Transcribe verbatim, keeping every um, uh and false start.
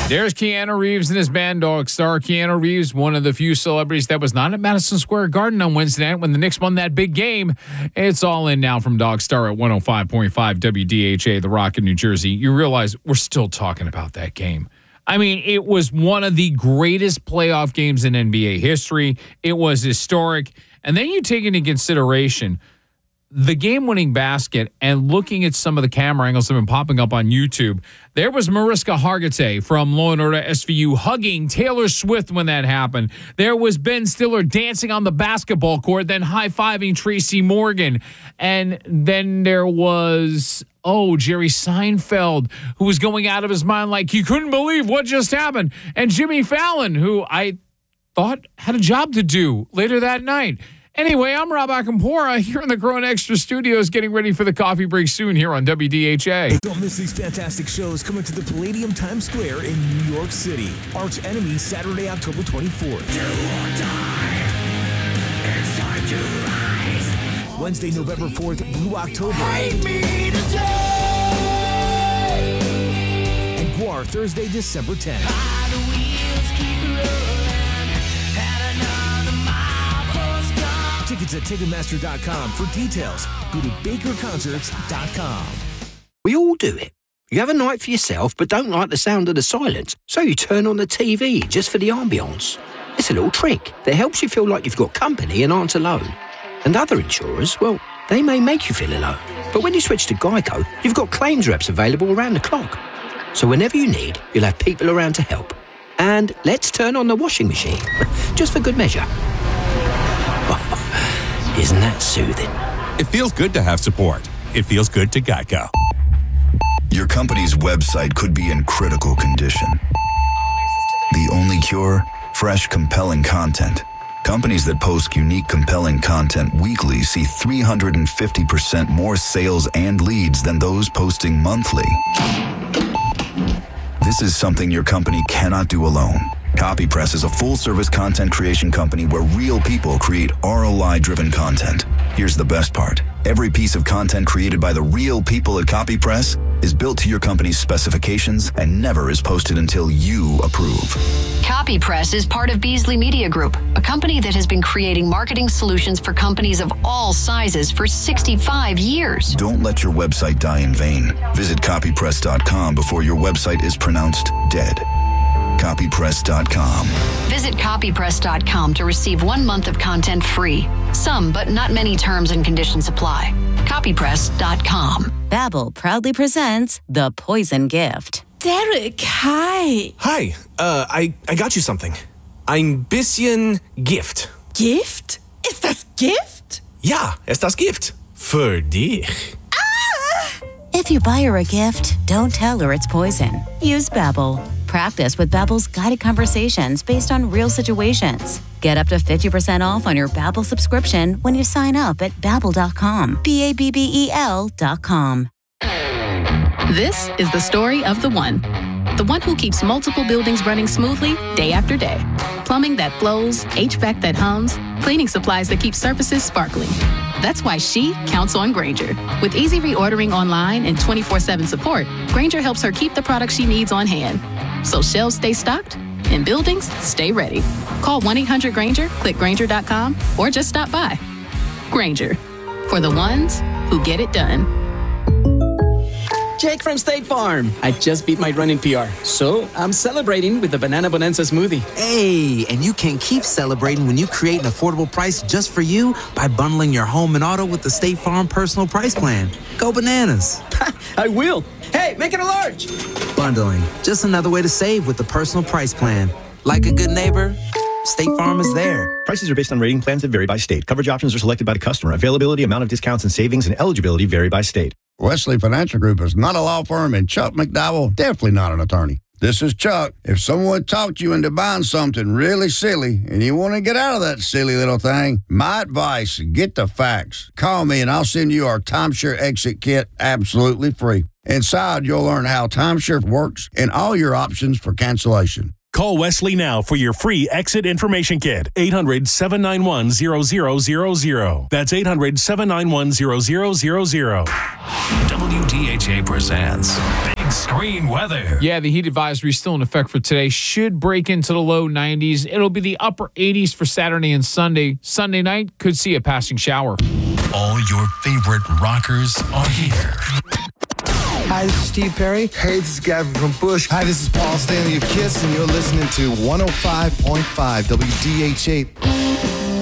There's Keanu Reeves and his band Dog Star. Keanu Reeves, one of the few celebrities that was not at Madison Square Garden on Wednesday night when the Knicks won that big game. It's all in now from Dog Star at one oh five point five W D H A, The Rock in New Jersey. You realize we're still talking about that game. I mean, it was one of the greatest playoff games in N B A history. It was historic. And then you take into consideration the game-winning basket and looking at some of the camera angles that have been popping up on YouTube. There was Mariska Hargitay from Law and Order S V U hugging Taylor Swift when that happened. There was Ben Stiller dancing on the basketball court, then high-fiving Tracy Morgan. And then there was, oh, Jerry Seinfeld, who was going out of his mind like he couldn't believe what just happened. And Jimmy Fallon, who I thought had a job to do later that night. Anyway, I'm Rob Akampora here in the Grown Extra Studios, getting ready for the coffee break soon here on W D H A. Don't miss these fantastic shows coming to the Palladium Times Square in New York City. Arch Enemy, Saturday, October twenty-fourth. Do or die. It's time to rise. Wednesday, November fourth, Blue October. Hate me today. And Guar, Thursday, December tenth. How the wheels keep rolling. Had another mile post done. Tickets at Ticketmaster dot com. For details, go to Baker Concerts dot com. We all do it. You have a night for yourself but don't like the sound of the silence, so you turn on the T V just for the ambience. It's a little trick that helps you feel like you've got company and aren't alone. And other insurers, well, they may make you feel alone. But when you switch to Geico, you've got claims reps available around the clock. So whenever you need, you'll have people around to help. And let's turn on the washing machine, just for good measure. Isn't that soothing? It feels good to have support. It feels good to Geico. Your company's website could be in critical condition. The only cure? Fresh, compelling content. Companies that post unique, compelling content weekly see three hundred fifty percent more sales and leads than those posting monthly. This is something your company cannot do alone. CopyPress is a full-service content creation company where real people create R O I-driven content. Here's the best part. Every piece of content created by the real people at CopyPress is built to your company's specifications and never is posted until you approve. CopyPress is part of Beasley Media Group, a company that has been creating marketing solutions for companies of all sizes for sixty-five years. Don't let your website die in vain. Visit copypress dot com before your website is pronounced dead. copypress dot com. Visit copypress dot com to receive one month of content free. Some, but not many terms and conditions apply. copypress dot com. Babbel proudly presents The Poison Gift. Derek, hi. Hi, uh, I, I got you something. Ein bisschen Gift. Gift? Ist das Gift? Ja, ist das Gift. Für dich. If you buy her a gift, don't tell her it's poison. Use Babbel. Practice with Babbel's guided conversations based on real situations. Get up to fifty percent off on your Babbel subscription when you sign up at babbel dot com. B A B B E L dot com. This is the story of the one. The one who keeps multiple buildings running smoothly day after day. Plumbing that flows, H V A C that hums, cleaning supplies that keep surfaces sparkling. That's why she counts on Grainger. With easy reordering online and twenty-four seven support, Grainger helps her keep the products she needs on hand. So shelves stay stocked and buildings stay ready. Call one eight hundred Grainger, click Grainger dot com, or just stop by. Grainger, for the ones who get it done. Jake from State Farm. I just beat my running P R, so I'm celebrating with the Banana Bonanza smoothie. Hey, and you can keep celebrating when you create an affordable price just for you by bundling your home and auto with the State Farm Personal Price Plan. Go bananas. I will. Hey, make it a large. Bundling, just another way to save with the Personal Price Plan. Like a good neighbor, State Farm is there. Prices are based on rating plans that vary by state. Coverage options are selected by the customer. Availability, amount of discounts and savings, and eligibility vary by state. Wesley Financial Group is not a law firm, and Chuck McDowell definitely not an attorney. This is Chuck. If someone talked you into buying something really silly and you want to get out of that silly little thing, my advice, get the facts. Call me and I'll send you our timeshare exit kit absolutely free. Inside, you'll learn how timeshare works and all your options for cancellation. Call Wesley now for your free exit information kit. eight hundred, seven nine one, zero zero zero zero. That's eight hundred, seven nine one, zero zero zero zero. W D H A presents Big Screen Weather. Yeah, the heat advisory is still in effect for today. Should break into the low nineties. It'll be the upper eighties for Saturday and Sunday. Sunday night could see a passing shower. All your favorite rockers are here. Hi, this is Steve Perry. Hey, this is Gavin from Bush. Hi, this is Paul Stanley of KISS, and you're listening to one oh five point five W D H eight.